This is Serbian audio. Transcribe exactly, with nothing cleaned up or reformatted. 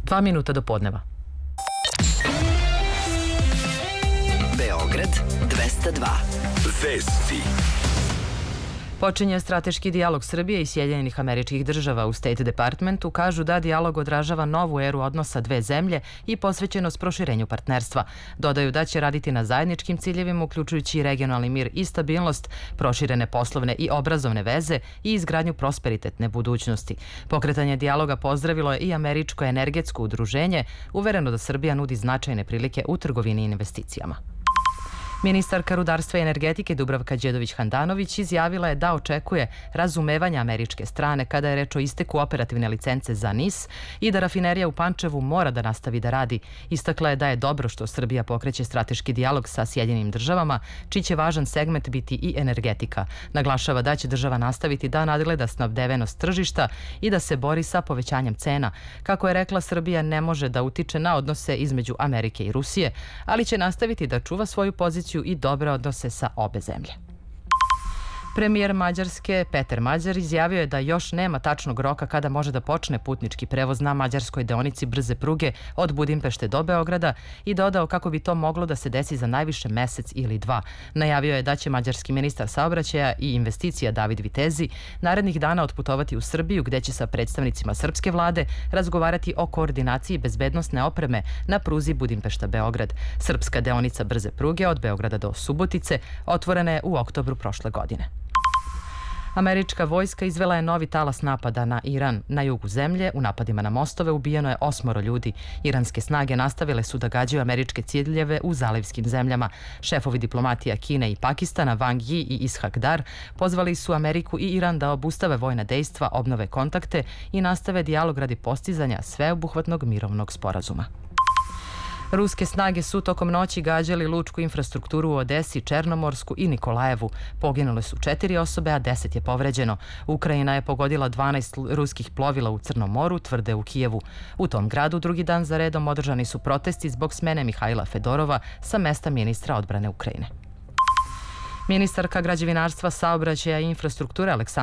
Dva minuta do podneva. Beograd dvesta dva. Vesti. Počinje strateški dijalog Srbije i Sjedinjenih Američkih Država. U State Departmentu kažu da dijalog odražava novu eru odnosa dve zemlje i posvećenost proširenju partnerstva. Dodaju da će raditi na zajedničkim ciljevima, uključujući i regionalni mir i stabilnost, proširene poslovne i obrazovne veze i izgradnju prosperitetne budućnosti. Pokretanje dijaloga pozdravilo je i Američko energetsko udruženje, uvereno da Srbija nudi značajne prilike u trgovini i investicijama. Ministarka rudarstva i energetike Dubravka Đedović-Handanović izjavila je da očekuje razumevanje američke strane kada je reč o isteku operativne licence za N I S i da rafinerija u Pančevu mora da nastavi da radi. Istakla je da je dobro što Srbija pokreće strateški dijalog sa Sjedinjenim Državama, čiji će važan segment biti i energetika. Naglašava da će država nastaviti da nadgleda snabdevenost tržišta i da se bori sa povećanjem cena. Kako je rekla, Srbija ne može da utiče na odnose između Amerike i Rusije, ali će nastaviti da čuva svoju poziciju i dobre odnose sa obe zemlje. Premijer Mađarske Peter Mađar izjavio je da još nema tačnog roka kada može da počne putnički prevoz na mađarskoj deonici brze pruge od Budimpešte do Beograda i dodao kako bi to moglo da se desi za najviše mesec ili dva. Najavio je da će mađarski ministar saobraćaja i investicija David Vitezi narednih dana otputovati u Srbiju, gde će sa predstavnicima srpske vlade razgovarati o koordinaciji bezbednosne opreme na pruzi Budimpešta-Beograd. Srpska deonica brze pruge od Beograda do Subotice otvorena je u oktobru prošle godine. Američka vojska izvela je novi talas napada na Iran. Na jugu zemlje, u napadima na mostove, ubijeno je osmoro ljudi. Iranske snage nastavile su da gađaju američke ciljeve u zalivskim zemljama. Šefovi diplomatija Kine i Pakistana, Wang Yi i Ishak Dar, pozvali su Ameriku i Iran da obustave vojna dejstva, obnove kontakte i nastave dijalog radi postizanja sveobuhvatnog mirovnog sporazuma. Ruske snage su tokom noći gađali lučku infrastrukturu u Odesi, Černomorsku i Nikolajevu. Poginule su četiri osobe, a deset je povređeno. Ukrajina je pogodila dvanaest ruskih plovila u Crnom moru, tvrde u Kijevu. U tom gradu drugi dan za redom održani su protesti zbog smene Mihajla Fedorova sa mesta ministra odbrane Ukrajine. Ministarka građevinarstva, saobraćaja i infrastrukture Aleksandra